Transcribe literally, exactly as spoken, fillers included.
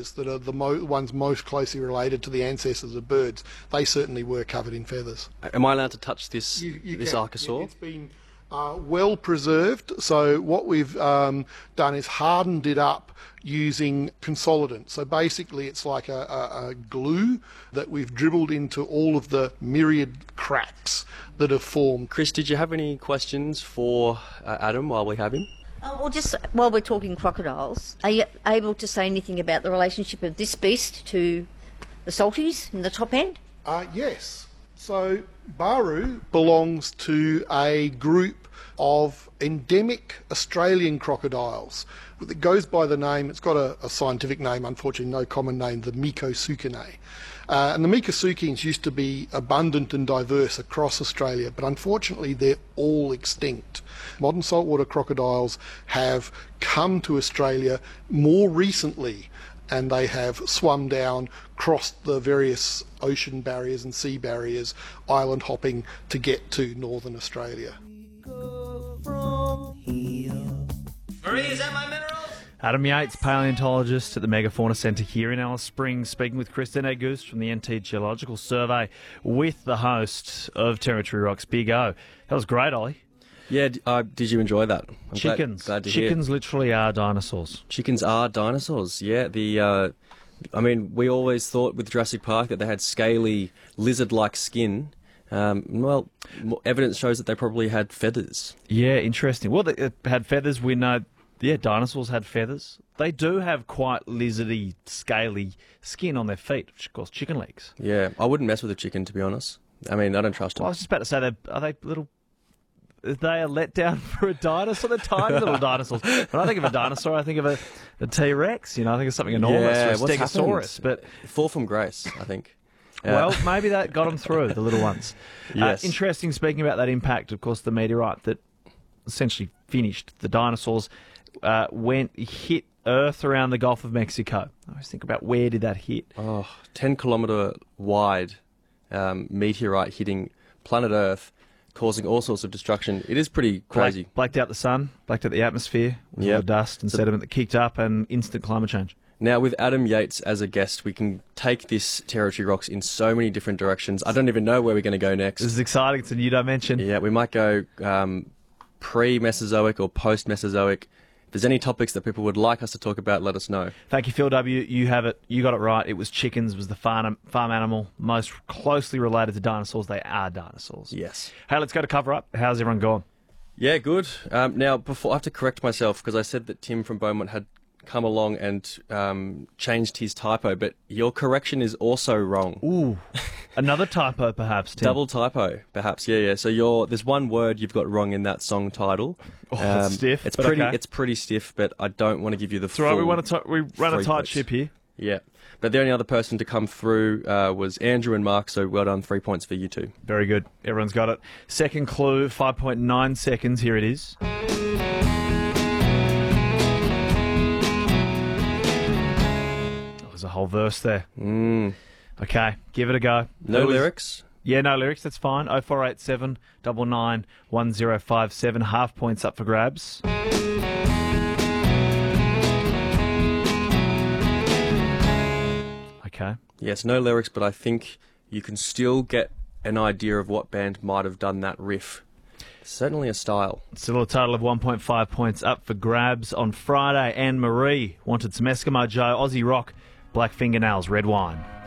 areas that are the mo- ones most closely related to the ancestors of birds, they certainly were covered in feathers. Am I allowed to touch this You, you this can. archosaur? It's been uh, well preserved. So what we've um, done is hardened it up using consolidant. So basically it's like a, a, a glue that we've dribbled into all of the myriad cracks that have formed. Chris, did you have any questions for uh, Adam while we have him? Oh, well, just while we're talking crocodiles, are you able to say anything about the relationship of this beast to the salties in the top end? Uh, yes. So Baru belongs to a group of endemic Australian crocodiles. It goes by the name, it's got a, a scientific name, unfortunately no common name, the Micosukinae. Uh, and the Micosukines used to be abundant and diverse across Australia, but unfortunately they're all extinct. Modern saltwater crocodiles have come to Australia more recently, and they have swum down, crossed the various ocean barriers and sea barriers, island hopping to get to northern Australia. Marie, is that my minerals? Adam Yates, paleontologist at the Megafauna Centre here in Alice Springs, speaking with Kristen Auguste from the N T Geological Survey with the host of Territory Rock's Big O. That was great, Ollie. Yeah, d- uh, did you enjoy that? I'm Chickens. Glad, glad to Chickens hear. literally are dinosaurs. Chickens are dinosaurs, yeah. The, uh, I mean, we always thought with Jurassic Park that they had scaly, lizard-like skin. Um, well, more evidence shows that they probably had feathers. Yeah, interesting. Well, they uh, had feathers. We know, yeah, dinosaurs had feathers. They do have quite lizardy, scaly skin on their feet, which of course chicken legs. Yeah, I wouldn't mess with a chicken, to be honest. I mean, I don't trust them. Well, I was just about to say, they're, are they little... Are they a letdown for a dinosaur? They're tiny little dinosaurs. When I think of a dinosaur, I think of a, a T-Rex. You know, I think of something enormous, Yeah, or a what's Stegosaurus. happened? But Fall from grace, I think. Uh, well, maybe that got them through, the little ones. Yes. Uh, interesting, speaking about that impact, of course, the meteorite that essentially finished the dinosaurs uh, went, hit Earth around the Gulf of Mexico. I always think about where did that hit? Oh, ten kilometre wide um, meteorite hitting planet Earth, causing all sorts of destruction. It is pretty crazy. Black, blacked out the sun, blacked out the atmosphere, with all Yep. the dust and So- sediment that kicked up, and instant climate change. Now, with Adam Yates as a guest, we can take this Territory Rocks in so many different directions. I don't even know where we're going to go next. This is exciting. It's a new dimension. Yeah, we might go um, pre-Mesozoic or post-Mesozoic. If there's any topics that people would like us to talk about, let us know. Thank you, Phil W. You have it. You got it right. It was chickens. Was the farm farm animal most closely related to dinosaurs? They are dinosaurs. Yes. Hey, let's go to cover up. How's everyone going? Yeah, good. Um, now, before I have to correct myself because I said that Tim from Beaumont had come along and um, changed his typo, but your correction is also wrong. Ooh, another typo, perhaps. Tim. Double typo, perhaps. Yeah, yeah. So you're there's one word you've got wrong in that song title. Oh, that's stiff, It's but pretty. okay. It's pretty stiff, but I don't want to give you the. That's right. We full want to. We run a three tight points. ship here. Yeah, but the only other person to come through uh, was Andrew and Mark. So well done, three points for you two. Very good. Everyone's got it. Second clue, five point nine seconds. Here it is. There's a whole verse there. Mm. Okay, give it a go. No Who is- lyrics. Yeah, no lyrics, that's fine. oh four eight seven, nine nine, one oh five seven. Half points up for grabs. Okay. Yes, no lyrics, but I think you can still get an idea of what band might have done that riff. Certainly a style. Still a total of one point five points up for grabs on Friday. Anne Marie wanted some Eskimo Joe, Aussie rock, Black Fingernails, Red Wine.